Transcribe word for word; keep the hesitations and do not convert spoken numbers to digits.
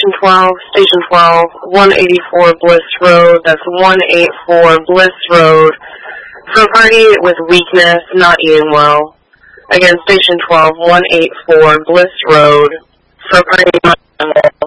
Station twelve, Station twelve, one eighty-four Bliss Road. That's one eighty-four Bliss Road. For a party with weakness, not eating well. Again, Station twelve, one eighty-four Bliss Road. For a party not eating well.